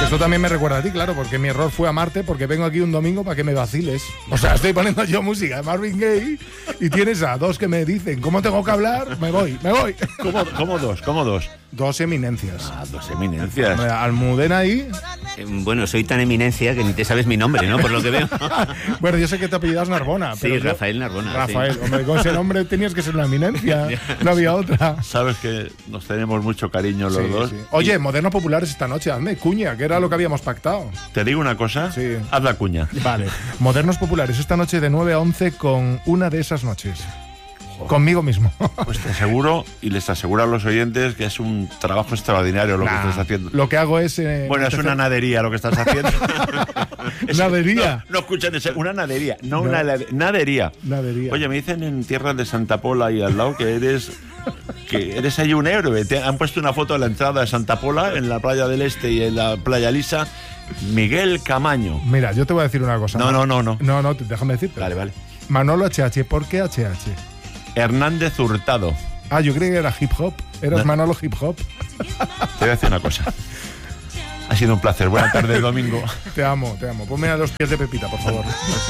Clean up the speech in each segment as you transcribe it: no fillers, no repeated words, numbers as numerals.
Esto también me recuerda a ti, claro, porque mi error fue amarte, porque vengo aquí un domingo para que me vaciles. O sea, estoy poniendo yo música de Marvin Gaye y tienes a dos que me dicen cómo tengo que hablar, me voy. ¿Cómo dos? Dos eminencias. Dos eminencias. Almudena ahí. Bueno, soy tan eminencia que ni te sabes mi nombre, ¿no? Por lo que veo. Bueno, yo sé que te apellidas Narbona. Sí, pero Rafael Narbona. Rafael, sí. hombre, con ese nombre tenías que ser una eminencia. No había otra. Sabes que nos tenemos mucho cariño los dos. Sí. Oye, Modernos Populares esta noche, hazme cuña, que era lo que habíamos pactado. ¿Te digo una cosa? Sí. Haz la cuña. Vale. Modernos Populares esta noche de 9 a 11 con una de esas noches. Conmigo mismo. Pues te aseguro y les aseguro a los oyentes que es un trabajo extraordinario lo que estás haciendo. Lo que hago es... Bueno, es una nadería lo que estás haciendo. ¿Nadería? No escuchan eso. Una nadería. No, una nadería. Nadería. Oye, me dicen en tierras de Santa Pola y al lado que eres ahí un héroe. Te han puesto una foto de la entrada de Santa Pola en la playa del Este y en la playa Lisa. Miguel Camaño. Mira, yo te voy a decir una cosa. No. No, déjame decirte. Vale. Manolo HH. ¿Por qué HH? Hernández Hurtado. Ah, yo creí que era hip hop. ¿Eras Manolo hip hop? Te voy a decir una cosa. Ha sido un placer. Buena tarde, domingo. Te amo. Ponme a los pies de Pepita, por favor.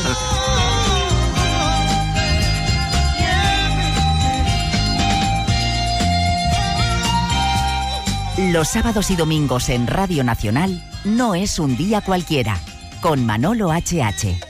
Los sábados y domingos en Radio Nacional no es un día cualquiera. Con Manolo HH.